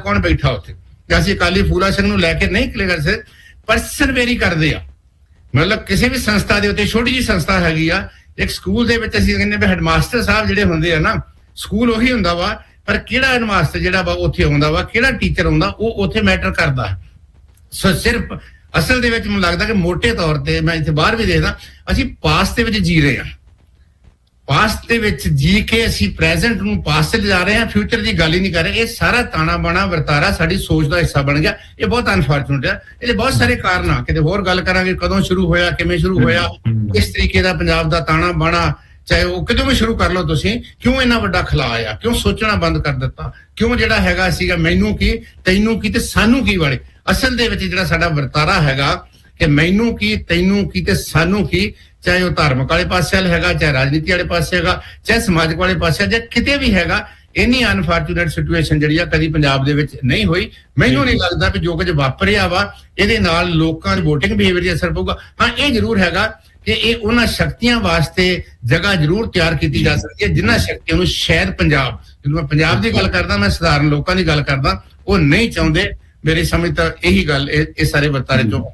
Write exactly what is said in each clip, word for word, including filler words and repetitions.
ਕੌਣ ਬੈਠਾ ਉੱਥੇ ਅਸੀਂ ਅਕਾਲੀ ਫੂਲਾ ਸਿੰਘ ਨੂੰ ਲੈ ਕੇ ਨਹੀਂ ਕਲੀਅਰ ਕਰ ਸਕਦੇ ਪਰਸਨ ਵੇਰੀ ਕਰਦੇ ਆ ਮਤਲਬ ਕਿਸੇ ਵੀ ਸੰਸਥਾ ਦੇ ਉੱਤੇ ਛੋਟੀ ਜਿਹੀ ਸੰਸਥਾ ਹੈਗੀ ਆ ਇੱਕ ਸਕੂਲ ਦੇ ਵਿੱਚ ਅਸੀਂ ਕਹਿੰਦੇ ਵੀ ਹੈਡਮਾਸਟਰ ਸਾਹਿਬ ਜਿਹੜੇ ਹੁੰਦੇ ਆ ਨਾ ਸਕੂਲ ਉਹੀ ਹੁੰਦਾ ਵਾ ਪਰ ਕਿਹੜਾ ਹੈਡਮਾਸਟਰ ਜਿਹੜਾ ਵਾ ਉੱਥੇ ਆਉਂਦਾ ਵਾ ਕਿਹੜਾ ਟੀਚਰ ਆਉਂਦਾ ਉਹ ਉੱਥੇ ਮੈਟਰ ਕਰਦਾ ਸੋ ਸਿਰਫ ਅਸਲ ਦੇ ਵਿੱਚ ਮੈਨੂੰ ਲੱਗਦਾ ਕਿ ਮੋਟੇ ਤੌਰ ਤੇ ਮੈਂ ਇੱਥੇ ਬਾਹਰ ਵੀ ਦੇਖਦਾ ਅਸੀਂ ਪਾਸਟ ਦੇ ਵਿੱਚ ਜੀ ਰਹੇ ਹਾਂ ਪਾਸਟ ਦੇ ਵਿੱਚ ਜੀ ਕੇ ਅਸੀਂ ਪ੍ਰੈਜ਼ੈਂਟ ਨੂੰ ਪਾਸਟ ਤੇ ਜਾ ਰਹੇ ਹਾਂ ਫਿਊਚਰ ਦੀ ਗੱਲ ਹੀ ਨਹੀਂ ਕਰ ਰਹੇ ਇਹ ਸਾਰਾ ਤਾਣਾ ਬਾਣਾ ਵਰਤਾਰਾ ਸਾਡੀ ਸੋਚ ਦਾ ਹਿੱਸਾ ਬਣ ਗਿਆ ਇਹ ਬਹੁਤ ਅਨਫੋਰਚੂਨੇਟ ਹੈ ਇਹਦੇ ਬਹੁਤ ਸਾਰੇ ਕਾਰਨ ਆ ਕਿਤੇ ਹੋਰ ਗੱਲ ਕਰਾਂਗੇ ਕਦੋਂ ਸ਼ੁਰੂ ਹੋਇਆ ਕਿਵੇਂ ਸ਼ੁਰੂ ਹੋਇਆ ਇਸ ਤਰੀਕੇ ਦਾ ਪੰਜਾਬ ਦਾ ਤਾਣਾ ਬਾਣਾ ਚਾਹੇ ਉਹ ਕਿਦੋਂ ਵੀ ਸ਼ੁਰੂ ਕਰ ਲਓ ਤੁਸੀਂ ਕਿਉਂ ਇੰਨਾ ਵੱਡਾ ਖਲਾ ਆਇਆ ਕਿਉਂ ਸੋਚਣਾ ਬੰਦ ਕਰ ਦਿੱਤਾ ਕਿਉਂ ਜਿਹੜਾ ਹੈਗਾ ਸੀਗਾ ਮੈਨੂੰ ਕੀ ਤੈਨੂੰ ਕੀ ਤੇ ਸਾਨੂੰ ਕੀ ਵਾਲੇ ਅਸਲ ਦੇ ਵਿੱਚ ਜਿਹੜਾ ਸਾਡਾ ਵਰਤਾਰਾ ਹੈਗਾ ਕਿ ਮੈਨੂੰ ਕੀ ਤੈਨੂੰ ਕੀ ਤੇ ਸਾਨੂੰ ਕੀ ਚਾਹੇ ਉਹ ਧਾਰਮਿਕ ਵਾਲੇ ਪਾਸੇ ਵਾਲ ਹੈਗਾ ਚਾਹੇ ਰਾਜਨੀਤੀ ਵਾਲੇ ਪਾਸੇ ਹੈਗਾ ਚਾਹੇ ਸਮਾਜਿਕ ਵਾਲੇ ਪਾਸੇ ਜਾਂ ਕਿਤੇ ਵੀ ਹੈਗਾ ਇੰਨੀ ਅਨਫੋਰਚੂਨੇਟ ਸਿਚੁਏਸ਼ਨ ਜਿਹੜੀ ਆ ਕਦੀ ਪੰਜਾਬ ਦੇ ਵਿੱਚ ਨਹੀਂ ਹੋਈ ਮੈਨੂੰ ਨਹੀਂ ਲੱਗਦਾ ਕਿ ਜੋ ਕੁਝ ਵਾਪਰਿਆ ਵਾ ਇਹਦੇ ਨਾਲ ਲੋਕਾਂ ਦੀ VOTING ਬਿਹੇਵੀਅਰ ਤੇ ਅਸਰ ਪਊਗਾ ਹਾਂ ਇਹ ਜ਼ਰੂਰ ਹੈਗਾ ਕਿ ਇਹ ਉਹਨਾਂ ਸ਼ਕਤੀਆਂ ਵਾਸਤੇ ਜਗ੍ਹਾ ਜ਼ਰੂਰ ਤਿਆਰ ਕੀਤੀ ਜਾ ਸਕਦੀ ਹੈ ਜਿਨ੍ਹਾਂ ਸ਼ਕਤੀਆਂ ਨੂੰ ਸ਼ਾਇਦ ਪੰਜਾਬ ਜਦੋਂ ਮੈਂ ਪੰਜਾਬ ਦੀ ਗੱਲ ਕਰਦਾ ਮੈਂ ਸਧਾਰਨ ਲੋਕਾਂ ਦੀ ਗੱਲ ਕਰਦਾ ਉਹ ਨਹੀਂ ਚਾਹੁੰਦੇ ਮੇਰੀ ਸਮਝ ਤਾਂ ਇਹੀ ਗੱਲ ਇਹ ਸਾਰੇ ਵਰਤਾਰੇ ਤੋਂ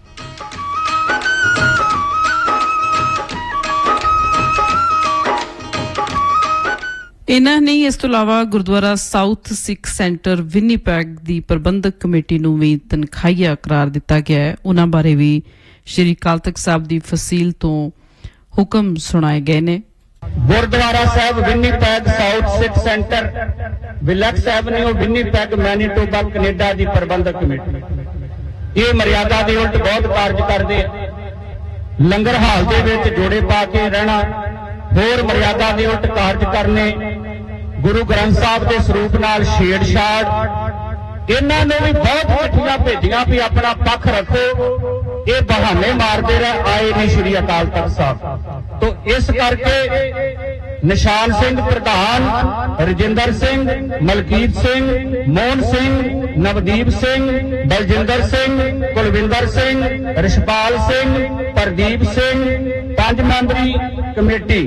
ਇਹਨਾਂ ਨਹੀਂ ਇਸ ਤੋਂ ਇਲਾਵਾ ਗੁਰਦੁਆਰਾ ਸਾਊਥ ਸਿੱਖ ਸੈਂਟਰ ਵਿਨੀਪੈਗ ਦੀ ਪ੍ਰਬੰਧਕ ਕਮੇਟੀ ਨੂੰ ਵੀ ਤਨਖਾਹੀਆ ਕਰਾਰ ਦਿੱਤਾ ਗਿਆ ਹੈ ਉਹਨਾਂ ਬਾਰੇ ਵੀ ਸ਼੍ਰੀ ਅਕਾਲ ਤਖ਼ਤ ਸਾਹਿਬ ਦੀ ਫਸੀਲ ਤੋਂ ਹੁਕਮ ਸੁਣਾਏ ਗਏ ਨੇ ਗੁਰਦੁਆਰਾ ਸਾਹਿਬ ਵਿਨੀਪੈਗ ਸਾਊਥ ਸਿੱਖ centre ਵਿਲੈਕਸ avenue Winnipeg Manitoba Canada ਦੀ ਪ੍ਰਬੰਧਕ ਕਮੇਟੀ ਇਹ ਮਰਿਆਦਾ ਦੇ ਉਲਟ ਬਹੁਤ ਕਾਰਜ ਕਰਦੇ ਲੰਗਰ ਹਾਲ ਦੇ ਵਿੱਚ ਜੋੜੇ ਪਾ ਕੇ ਰਹਿਣਾ ਹੋਰ ਮਰਿਆਦਾ ਦੇ ਉਲਟ ਕਾਰਜ ਕਰਨੇ ਗੁਰੂ ਗ੍ਰੰਥ ਸਾਹਿਬ ਦੇ ਸਰੂਪ ਨਾਲ ਛੇੜਛਾੜ ਇਹਨਾਂ ਨੇ ਵੀ ਬਹੁਤ ਚਿੱਠੀਆਂ ਭੇਜੀਆਂ ਵੀ ਆਪਣਾ ਪੱਖ ਰੱਖੋ ਇਹ ਬਹਾਨੇ ਮਾਰਦੇ ਰਹੇ ਆਏ ਨਹੀਂ ਸ਼੍ਰੀ ਅਕਾਲ ਤਖ਼ਤ ਸਾਹਿਬ ਤੋਂ ਇਸ ਕਰਕੇ ਨਿਸ਼ਾਨ ਸਿੰਘ ਪ੍ਰਧਾਨ ਰਜਿੰਦਰ ਸਿੰਘ ਮਲਕੀਤ ਸਿੰਘ ਮੋਹਨ ਸਿੰਘ ਨਵਦੀਪ ਸਿੰਘ ਬਲਜਿੰਦਰ ਸਿੰਘ ਕੁਲਵਿੰਦਰ ਸਿੰਘ ਰਿਸ਼ਪਾਲ ਸਿੰਘ ਪ੍ਰਦੀਪ ਸਿੰਘ ਪੰਜ ਮੈਂਬਰੀ ਕਮੇਟੀ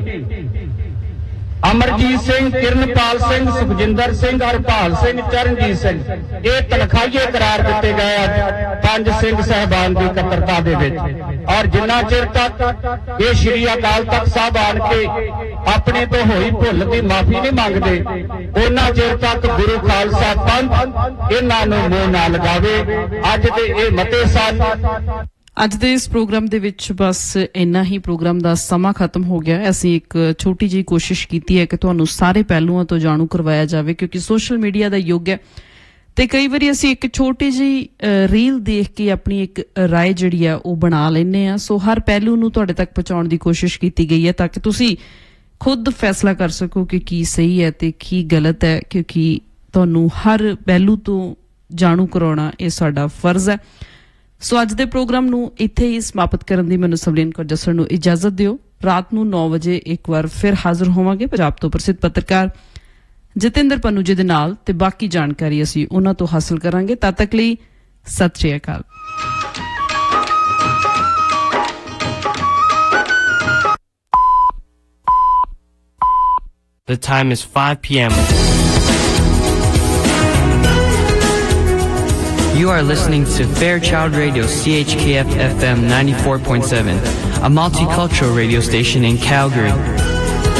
ਅਮਰਜੀਤ ਸਿੰਘ ਕਿਰਨਪਾਲ ਸਿੰਘ ਸੁਖਜਿੰਦਰ ਸਿੰਘ ਹਰਪਾਲ ਸਿੰਘ ਚਰਨਜੀਤ ਸਿੰਘ ਇਹ ਤਨਖਾਹੀਏ ਕਰਾਰ ਦਿੱਤੇ ਗਏ ਅੱਜ ਪੰਜ ਸਿੰਘ ਸਾਹਿਬਾਨ ਦੀ ਇਕੱਤਰਤਾ ਦੇ ਵਿੱਚ ਔਰ ਜਿੰਨਾ ਚਿਰ ਤੱਕ ਇਹ ਸ਼੍ਰੀ ਅਕਾਲ ਤਖ਼ਤ ਸਾਹਿਬ ਆਣ ਕੇ ਆਪਣੇ ਤੋਂ ਹੋਈ ਭੁੱਲ ਦੀ ਮਾਫੀ ਨਹੀਂ ਮੰਗਦੇ ਉਹਨਾਂ ਚਿਰ ਤੱਕ ਗੁਰੂ ਖਾਲਸਾ ਪੰਥ ਇਹਨਾਂ ਨੂੰ ਮੂੰਹ ਨਾ ਲਗਾਵੇ ਅੱਜ ਦੇ ਇਹ ਮਤੇ ਸਨ ਅੱਜ ਦੇ ਇਸ ਪ੍ਰੋਗਰਾਮ ਦੇ ਵਿੱਚ ਬਸ ਇੰਨਾ ਹੀ ਪ੍ਰੋਗਰਾਮ ਦਾ ਸਮਾਂ ਖਤਮ ਹੋ ਗਿਆ ਅਸੀਂ ਇੱਕ ਛੋਟੀ ਜਿਹੀ ਕੋਸ਼ਿਸ਼ ਕੀਤੀ ਹੈ ਕਿ ਤੁਹਾਨੂੰ ਸਾਰੇ ਪਹਿਲੂਆਂ ਤੋਂ ਜਾਣੂ ਕਰਵਾਇਆ ਜਾਵੇ ਕਿਉਂਕਿ ਸੋਸ਼ਲ ਮੀਡੀਆ ਦਾ ਯੁੱਗ ਹੈ ਤੇ ਕਈ ਵਾਰੀ ਅਸੀਂ ਇੱਕ ਛੋਟੀ ਜਿਹੀ ਰੀਲ ਦੇਖ ਕੇ ਆਪਣੀ ਇੱਕ ਰਾਏ ਜਿਹੜੀ ਆ ਉਹ ਬਣਾ ਲੈਂਦੇ ਆ ਸੋ ਹਰ ਪਹਿਲੂ ਨੂੰ ਤੁਹਾਡੇ ਤੱਕ ਪਹੁੰਚਾਉਣ ਦੀ ਕੋਸ਼ਿਸ਼ ਕੀਤੀ ਗਈ ਹੈ ਤਾਂ ਕਿ ਤੁਸੀਂ ਖੁਦ ਫੈਸਲਾ ਕਰ ਸਕੋ ਕਿ ਕੀ ਸਹੀ ਹੈ ਤੇ ਕੀ ਗਲਤ ਹੈ ਕਿਉਂਕਿ ਤੁਹਾਨੂੰ ਹਰ ਪਹਿਲੂ ਤੋਂ ਜਾਣੂ ਕਰਾਉਣਾ ਇਹ ਸਾਡਾ ਫਰਜ਼ ਹੈ ਸੋ ਅੱਜ ਦੇ ਪ੍ਰੋਗਰਾਮ ਨੂੰ ਇੱਥੇ ਹੀ ਸਮਾਪਤ ਕਰਨ ਦੀ ਮੈਨੂੰ ਸਵਲੀਨ ਕੌਰ ਜੱਸੜ ਨੂੰ ਇਜਾਜ਼ਤ ਦਿਓ ਰਾਤ ਨੂੰ ਨੌ ਵਜੇ ਇੱਕ ਵਾਰ ਫਿਰ ਹਾਜ਼ਰ ਹੋਵਾਂਗੇ ਪੰਜਾਬ ਤੋਂ ਪ੍ਰਸਿੱਧ ਪੱਤਰਕਾਰ ਜਤਿੰਦਰ ਪੰਨੂ ਜੀ ਦੇ ਨਾਲ ਤੇ ਬਾਕੀ ਜਾਣਕਾਰੀ ਅਸੀਂ ਉਹਨਾਂ ਤੋਂ ਹਾਸਲ ਕਰਾਂਗੇ ਤਦ ਤੱਕ ਲਈ ਸਤਿ ਸ਼੍ਰੀ ਅਕਾਲ The time is five p.m. You are listening to Fairchild Radio C H K F F M ninety-four point seven, a multicultural radio station in Calgary.